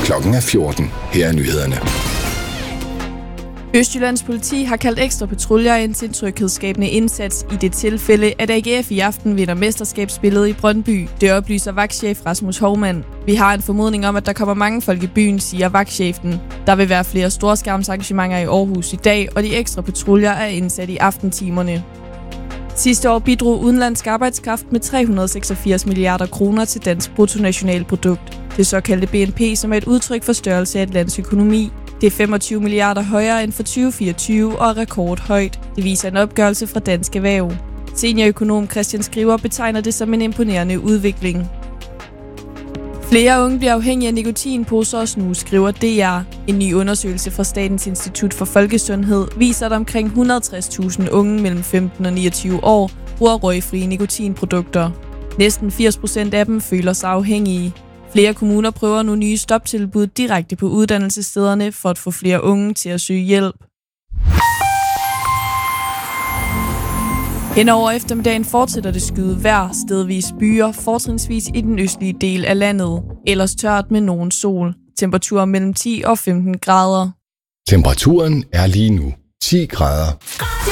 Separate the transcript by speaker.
Speaker 1: Klokken er 14. Her er nyhederne.
Speaker 2: Østjyllands politi har kaldt ekstra patruljer ind til en tryghedsskabende indsats i det tilfælde, at AGF i aften vinder mesterskabsspillet i Brøndby. Det oplyser vagtchef Rasmus Hovmand. Vi har en formodning om, at der kommer mange folk i byen, siger vagtchefen. Der vil være flere storskærmsarrangementer i Aarhus i dag, og de ekstra patruljer er indsat i aftentimerne. Sidste år bidrog udenlandsk arbejdskraft med 386 milliarder kroner til dansk bruttonationalprodukt. Det såkaldte BNP, som er et udtryk for størrelse af et lands økonomi. Det er 25 milliarder højere end for 2024 og er rekordhøjt. Det viser en opgørelse fra Dansk Erhverv. Seniorøkonom Christian Skriver betegner det som en imponerende udvikling. Flere unge bliver afhængige af nikotinposer og snus, skriver DR. En ny undersøgelse fra Statens Institut for Folkesundhed viser, at omkring 160.000 unge mellem 15 og 29 år bruger røgfrie nikotinprodukter. Næsten 80% af dem føler sig afhængige. Flere kommuner prøver nu nye stoptilbud direkte på uddannelsesstederne for at få flere unge til at søge hjælp. Henover eftermiddagen fortsætter det skyde vejr, stedvis byer, fortrinsvis i den østlige del af landet. Ellers tørt med nogen sol. Temperaturer mellem 10 og 15 grader.
Speaker 1: Temperaturen er lige nu 10 grader.